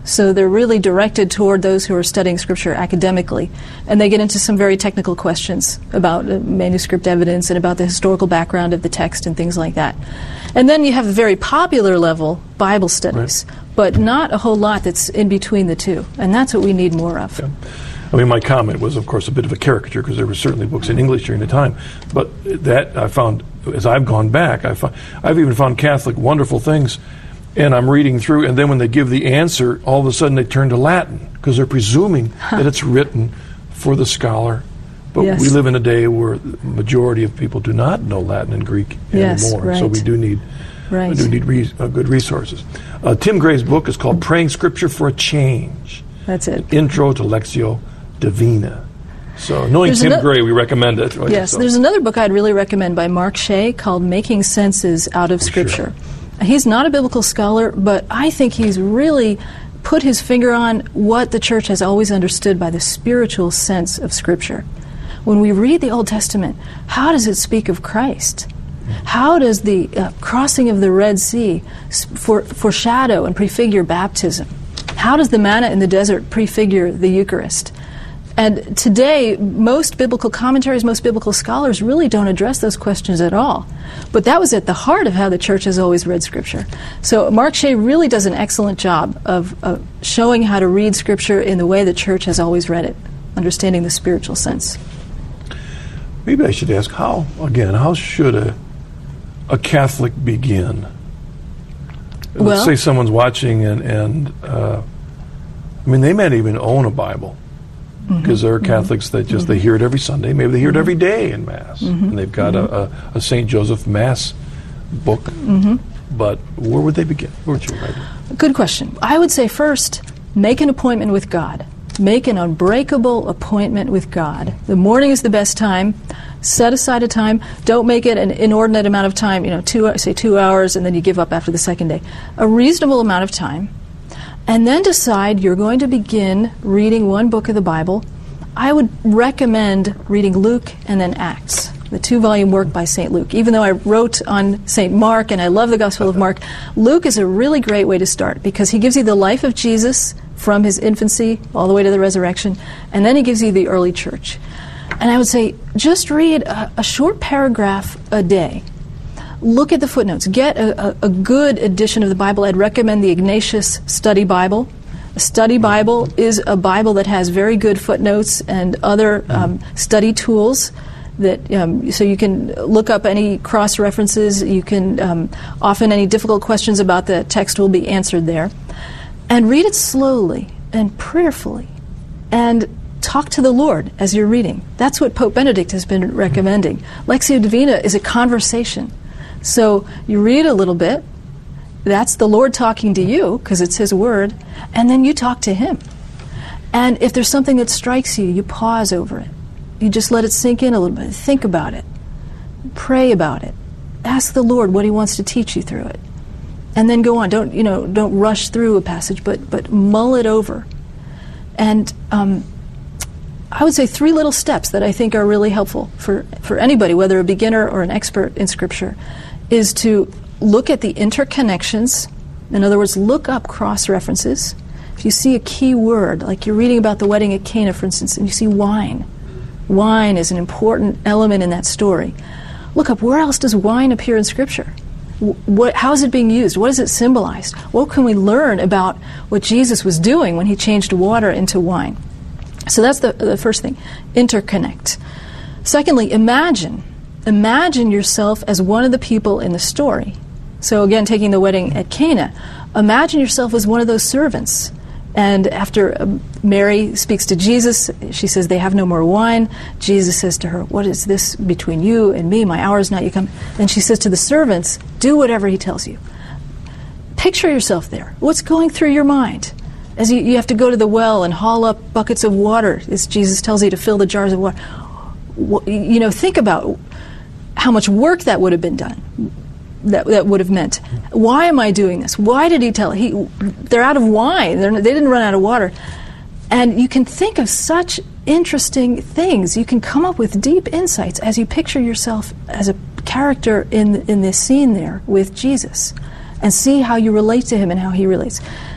So they're really directed toward those who are studying Scripture academically. And they get into some very technical questions about manuscript evidence and about the historical background of the text and things like that. And then you have a very popular level, Bible studies, right, but not a whole lot that's in between the two. And that's what we need more of. Yeah. I mean, my comment was, of course, a bit of a caricature because there were certainly books in English during the time. But that I found, as I've gone back, I've even found Catholic wonderful things. And I'm reading through, and then when they give the answer, all of a sudden they turn to Latin because they're presuming that it's written for the scholar. But yes, we live in a day where the majority of people do not know Latin and Greek anymore. Right. So we do need good resources. Tim Gray's book is called Praying Scripture for a Change. That's it. Intro to Lectio Divina. So knowing Tim Gray, we recommend it. Right? Yes, there's another book I'd really recommend by Mark Shea called Making Senses Out of Scripture. Sure. He's not a biblical scholar, but I think he's really put his finger on what the church has always understood by the spiritual sense of Scripture. When we read the Old Testament, how does it speak of Christ? How does the crossing of the Red Sea foreshadow and prefigure baptism? How does the manna in the desert prefigure the Eucharist? And today, most biblical commentaries, most biblical scholars really don't address those questions at all. But that was at the heart of how the church has always read Scripture. So Mark Shea really does an excellent job of showing how to read Scripture in the way the church has always read it, understanding the spiritual sense. Maybe I should ask, how should a Catholic begin? Let's say someone's watching and they might even own a Bible. Because there are Catholics that just, they hear it every Sunday, maybe they hear it every day in Mass, and they've got a St. Joseph Mass book, but where would they begin? Where would you write it? Good question. I would say first, make an appointment with God. Make an unbreakable appointment with God. The morning is the best time. Set aside a time. Don't make it an inordinate amount of time, 2 hours, and then you give up after the second day. A reasonable amount of time. And then decide you're going to begin reading one book of the Bible. I would recommend reading Luke and then Acts, the 2-volume work by St. Luke. Even though I wrote on St. Mark and I love the Gospel of Mark, Luke is a really great way to start because he gives you the life of Jesus from his infancy all the way to the resurrection, and then he gives you the early church. And I would say just read a short paragraph a day. Look at the footnotes. Get a good edition of the Bible. I'd recommend the Ignatius Study Bible. A study Bible is a Bible that has very good footnotes and other study tools that so you can look up any cross-references. You can often any difficult questions about the text will be answered there. And read it slowly and prayerfully. And talk to the Lord as you're reading. That's what Pope Benedict has been recommending. Lectio Divina is a conversation. So you read a little bit, that's the Lord talking to you, because it's His Word, and then you talk to Him. And if there's something that strikes you, you pause over it. You just let it sink in a little bit. Think about it. Pray about it. Ask the Lord what He wants to teach you through it. And then go on. Don't rush through a passage, but mull it over. And I would say 3 little steps that I think are really helpful for anybody, whether a beginner or an expert in Scripture, is to look at the interconnections. In other words, look up cross-references. If you see a key word, like you're reading about the wedding at Cana, for instance, and you see wine. Wine is an important element in that story. Look up, where else does wine appear in Scripture? How is it being used? What does it symbolize? What can we learn about what Jesus was doing when He changed water into wine? So that's the first thing. Interconnect. Secondly, imagine. Imagine yourself as one of the people in the story. So again, taking the wedding at Cana, imagine yourself as one of those servants. And after Mary speaks to Jesus, she says, they have no more wine. Jesus says to her, what is this between you and me? My hour is not yet come. Then she says to the servants, do whatever he tells you. Picture yourself there. What's going through your mind? As you have to go to the well and haul up buckets of water, as Jesus tells you to fill the jars of water. Think about how much work that would have been done. That would have meant. Why am I doing this? Why did He tell? They're out of wine. They didn't run out of water. And you can think of such interesting things. You can come up with deep insights as you picture yourself as a character in this scene there with Jesus, and see how you relate to Him and how He relates.